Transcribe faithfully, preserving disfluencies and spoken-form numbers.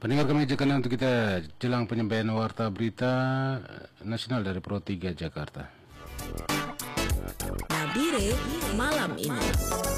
Pendengar kami ajakkan untuk kita jelang penyampaian warta berita nasional dari Pro tiga Jakarta. Nabire malam ini.